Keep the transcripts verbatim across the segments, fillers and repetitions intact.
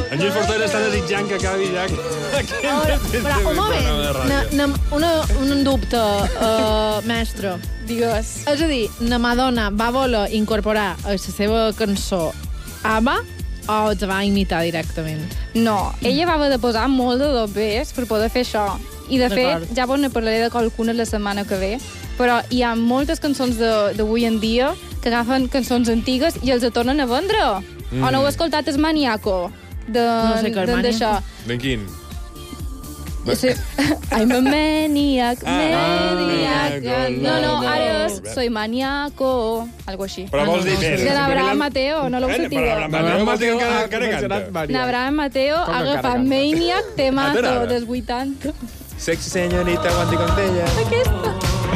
En Lluís Fortera està desitjant que acabi ja... Ara, però, un moment, na, na, una, un dubte, uh, mestre. Digues. És a dir, na Madonna va voler incorporar a la seva cançó ABBA o els va imitar directament? No, ella va haver de posar molt de doblers per poder fer això. I, de fet, ja vos ne parlaré de qualcuna la setmana que ve, però hi ha moltes cançons d'avui en dia que agafen cançons antigues i els tornen a vendre. Mm. O no heu escoltat el Maniaco? De, No sé què, el d'això. De quin? Sí. I'm a maniac, Ah, maniac. ah, No, no, no, ara és no. soy maniaco, algo així. Però vols dir més? De l'Abraham Mateo, no l'heu Eh, sentit? però Abraham Mateo vols dir que encara, encara canta? N'Abraham Mateo Com que agafa encara canta? Maniac, Ah, temazo t'agrada? dels vuitanta. Sexy senyorita, aguanti con ella. Aquesta.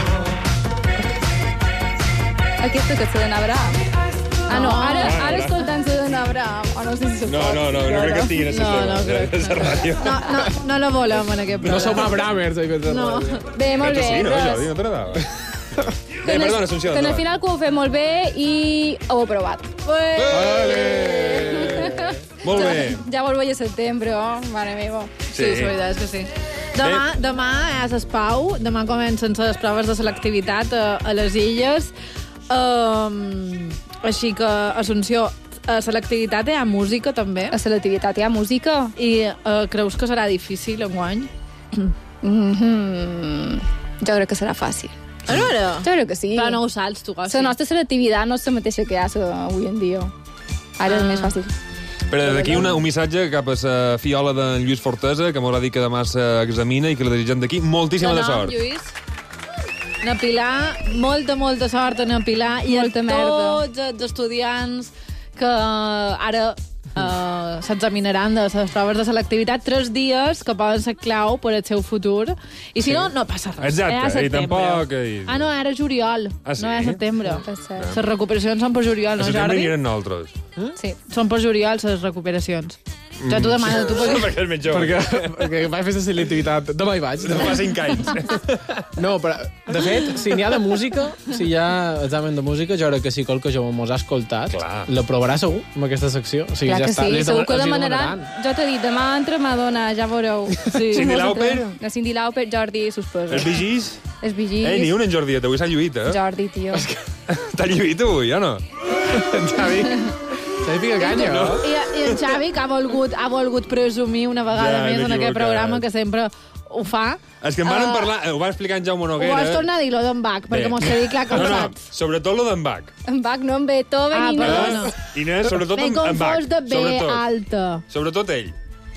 Aquesta que se d'Abraham. Ah, no, ara, ara escoltant-se d'Abraham. Oh, no sé si No, no, no, no crec que estigui en No, no crec que la ràdio. No, no, no la volem en aquest No programa. som Abramers. No. Bé, molt bé. Sí, no, res. Jordi, no t'agradava? Que Bé, en el- perdona, Assumpció. Que al endavant. final que ho heu fet molt bé i ho heu aprovat. Molt bé. Ja vos veig a setembre, oh, mare meva. Sí, és veritat, és que sí. Demà, demà és Espau, demà comencen les proves de selectivitat a, a les illes. Um, així que, Assumpció, a selectivitat hi ha música, també? A selectivitat hi ha música? I uh, creus que serà difícil enguany? Mm-hmm. Jo crec que serà fàcil. A veure, Jo crec que sí. però no ho saps, tu, La nostra selectivitat no és la mateixa que hi ha avui en dia. Ara és Ah. més fàcil. Però d'aquí una, un missatge cap a la fiola de Lluís Fortesa, que m'haurà dit que demà s'examina i que la desitgem d'aquí moltíssima de sort. Lluís. Na Pilar, molta, molta sort a Na Pilar i Molta a merda. tots els estudiants que ara uh, s'examinaran de les proves de selectivitat, tres dies que poden ser clau per al seu futur. I si Sí. no, no passa res. Exacte, és a i setembre. tampoc, i- Ah, no, ara és juliol, Ah, sí? no és setembre. Per cert. Les recuperacions són per juliol, A no, setembre Jordi? anirem nosaltres. Sí. Són per juliol, les recuperacions. Ja t'ho demano, tu, perquè... Perquè és més jove. Perquè, perquè vaig fer la selectivitat. Demà hi vaig. De fa cinc anys. No, però, de fet, si n'hi ha de música, si hi ha examen de música, jo crec que si qualque jove mos ha escoltat, Clar. l'aprovarà segur, amb aquesta secció. O sigui, Clar ja que està. sí, Li segur que els hi demanaran. Jo t'he dit, demà entra Madonna, ja veureu. Sí. Cindy Lauper? La Cindy Lauper, Jordi, suspesa. Els vigis? Els vigis. Eh, ni un en Jordi, avui s'ha lluït, eh? Jordi, tio. T'ha lluït avui, o no? Xavi, Xavi pica canya, no? I, I en Xavi, que ha volgut, ha volgut presumir una vegada Ja, més m'he en aquest equivocat. programa, que sempre ho fa. És que em van Ah. parlar, ho va explicar en Jaume Ho Noguera. has tornat a dir, lo d'en Bach, perquè Bé. mos quedi clar que ho No, no, saps. sobretot lo d'en Bach. En Bach, no en Beethoven Ah, i no. perdona. Inés, sobretot M'he en, en Bach. confós de B Sobretot. alta. Sobretot ell.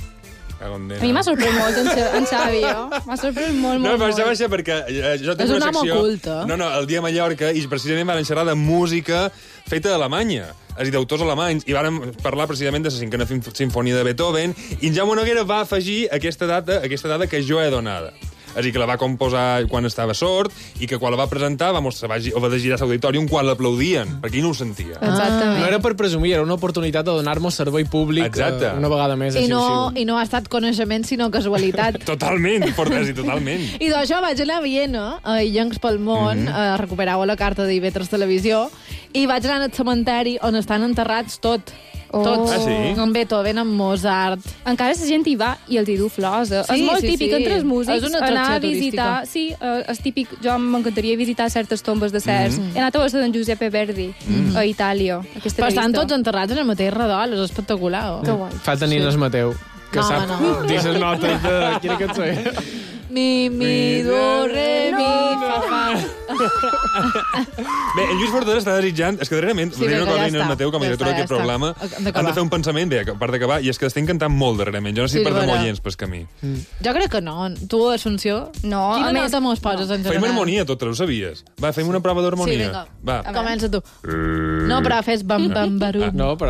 A mi m'ha sorprès molt en, Xa- en Xavi, oh? M'ha sorprès molt, No, molt, però això va molt. ser perquè eh, jo tinc És una un home secció... oculte. No, no, el dia a Mallorca, i precisament van xerrar de música feta a Alemanya, és a dir, d'autors alemanys, i vàrem parlar precisament de la cinquena Fim- sinfonia de Beethoven, i en Jaume Noguera va afegir aquesta data, aquesta dada que jo he donada. És a dir, que la va composar quan estava sord i que quan la va presentar va, mostrar, va, gi- va de girar l'auditorium quan l'aplaudien, perquè ell no ho sentia. Exactament. No era per presumir, era una oportunitat de donar-nos servei públic Exacte. eh, una vegada més. I així, no, així. I no ha estat coneixement, sinó casualitat. Totalment, Fortesa, totalment. I d'això vaig anar a Viena, a Illencs pel món, mm -hmm. a recuperar la carta d'I V tres Televisió, i vaig anar al cementeri on estan enterrats tot. Oh. Tots. Ah, sí? Amb Beethoven, amb Mozart. Encara la gent hi va i els hi du flors. Eh? Sí, és molt sí, típic sí. entre els músics És una anar a atracció visitar... Sí, eh, és típic. Jo m'encantaria visitar certes tombes de certs. Mm. He anat a veure d'en Giuseppe Verdi, mm. a Itàlia. Aquesta Però estan vista. tots enterrats en el mateix redol, és espectacular. Oh? Que guai. Falta Nines Mateu, que No, sap no. dir les notes de... Quina cançó és? Mi, mi, do, re, mi, fa, fa. Bé, en Lluís Fortesa està desitjant... És que darrerament, Sí, sí, una perquè cosa ja Inés està. Mateu, com a Ja directora està, d'aquest ja programa, està. Hem d'acabar. han de fer un pensament bé, a part d'acabar, i és que l'estem cantant molt darrerament. Jo no sé Sí, si perdem vera. oients pel camí. Jo crec que no. Tu, Assumpció? No, Quina a més- nota mos poses en Fem general? harmonia, totes, ho sabies? Va, fem una prova Sí, d'harmonia. vinga. Va. Comença tu. No, però fes bam, bam, barum. No, però